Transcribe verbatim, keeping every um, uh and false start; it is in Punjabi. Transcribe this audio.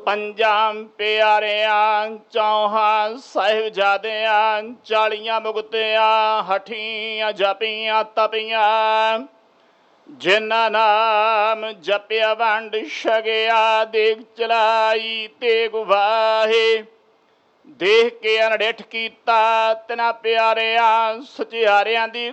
ਪੰਜਾਂ ਪਿਆਰਿਆਂ ਚੌਹਾਂ ਸਾਹਿਬਜ਼ਾਦਿਆਂ ਚਾਲੀਆਂ ਮੁਕਤਿਆਂ ਹਠੀਆਂ ਜਪੀਆਂ ਤਪੀਆਂ ਜਿਨ੍ਹਾਂ ਨਾਮ ਜਪਿਆ ਵੰਡ ਛਕਿਆ ਦੇਗ ਚਲਾਈ ਤੇਗ ਵਾਹੇ ਦੇਖ ਕੇ ਅਣਡਿੱਠ ਕੀਤਾ ਤਿਨਾਂ ਪਿਆਰਿਆਂ ਸਚਿਆਰਿਆਂ ਦੀ